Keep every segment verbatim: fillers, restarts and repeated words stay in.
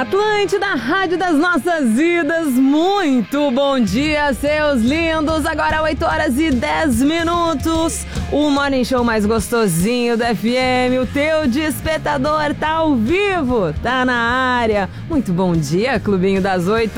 Atlântida, rádio das nossas vidas, muito bom dia, seus lindos. Agora oito horas e dez minutos, o morning show mais gostosinho da F M, o teu despertador tá ao vivo, tá na área. Muito bom dia, Clubinho das Oito.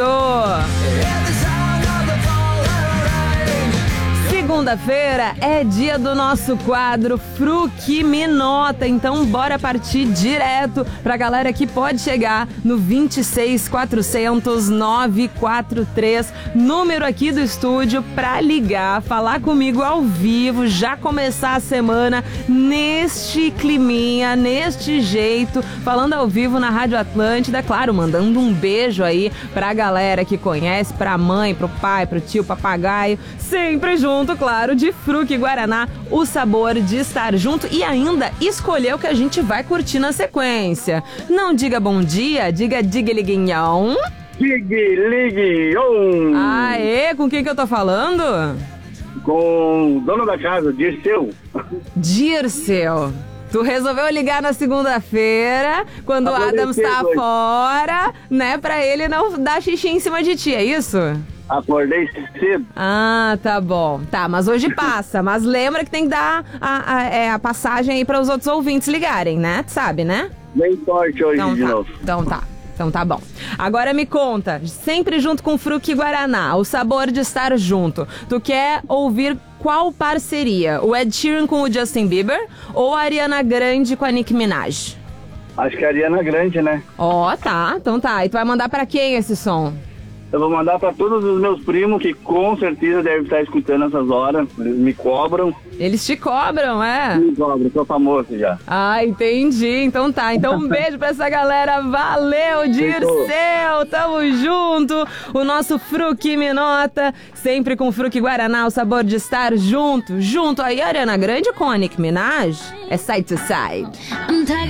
Segunda-feira é dia do nosso quadro Fruque Me Nota, então bora partir direto pra galera que pode chegar no vinte e seis quatrocentos, novecentos e quarenta e três, número aqui do estúdio pra ligar, falar comigo ao vivo, já começar a semana neste climinha, neste jeito, falando ao vivo na Rádio Atlântida, claro, mandando um beijo aí pra galera que conhece, pra mãe, pro pai, pro tio, papagaio, sempre junto, claro, de Fruque Guaraná, o sabor de estar junto e ainda escolher o que a gente vai curtir na sequência. Não diga bom dia, diga diga-liguinhão. Diga-liguinhão. Aê, com quem que eu tô falando? Com o dono da casa, Dirceu. Dirceu. Tu resolveu ligar na segunda-feira, quando o Adams tá hoje. fora, né, pra ele não dar xixi em cima de ti, é isso? Acordei cedo. Ah, tá bom. Tá, mas hoje passa. Mas lembra que tem que dar a, a, é, a passagem aí para os outros ouvintes ligarem, né? Tu sabe, né? Bem forte hoje então, de tá. novo. Então tá. Então tá bom. Agora me conta, sempre junto com Fruque Guaraná, o sabor de estar junto. Tu quer ouvir qual parceria? O Ed Sheeran com o Justin Bieber ou a Ariana Grande com a Nicki Minaj? Acho que a Ariana Grande, né? Ó, oh, tá. Então tá. E tu vai mandar pra quem esse som? Eu vou mandar pra todos os meus primos que com certeza devem estar escutando essas horas. Eles me cobram. Eles te cobram, é? Me cobram, sou famoso já. Ah, entendi. Então tá. Então um beijo pra essa galera. Valeu, Dirceu. Tamo junto. O nosso Fruque Me Nota, sempre com Fruque Guaraná, o sabor de estar junto. Junto aí, Ariana Grande com a Nicki Minaj. É side to side.